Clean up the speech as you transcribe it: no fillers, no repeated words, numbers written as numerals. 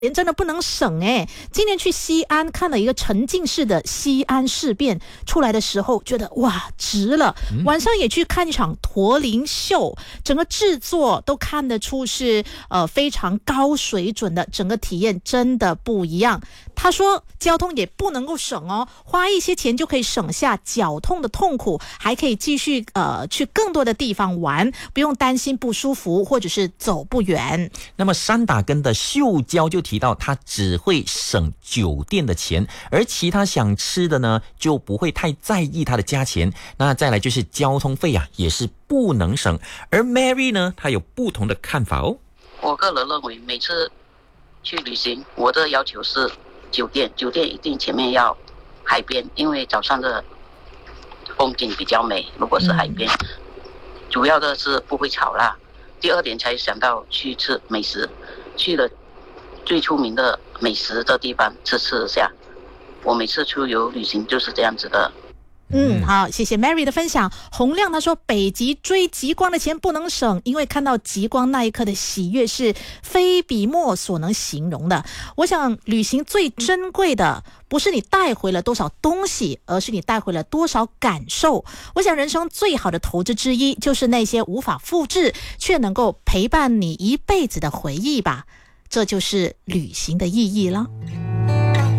真的不能省诶。今年去西安看了一个沉浸式的西安事变，出来的时候觉得哇值了。晚上也去看一场驼铃秀，整个制作都看得出是非常高水准的，整个体验真的不一样。他说交通也不能够省哦，花一些钱就可以省下脚痛的痛苦，还可以继续去更多的地方玩，不用担心不舒服或者是走不远。 那么山打根的秀娇就提到他只会省酒店的钱，而其他想吃的呢就不会太在意他的价钱。那再来就是交通费啊也是不能省，而 Mary 呢她有不同的看法哦。 我个人认为每次去旅行我的要求是酒店一定前面要海边，因为早上的风景比较美，如果是海边主要的是不会吵啦。第二点才想到去吃美食，去了最出名的美食的地方吃一下。我每次出游旅行就是这样子的。 好，谢谢 Mary 的分享。洪亮他说北极追极光的钱不能省，因为看到极光那一刻的喜悦是非笔墨所能形容的。我想旅行最珍贵的不是你带回了多少东西，而是你带回了多少感受。我想人生最好的投资之一就是那些无法复制却能够陪伴你一辈子的回忆吧，这就是旅行的意义了。